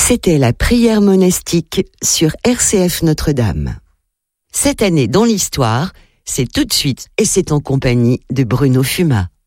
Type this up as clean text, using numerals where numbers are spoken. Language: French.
C'était la prière monastique sur RCF Notre-Dame. Cette année dans l'histoire, c'est tout de suite et c'est en compagnie de Bruno Fuma.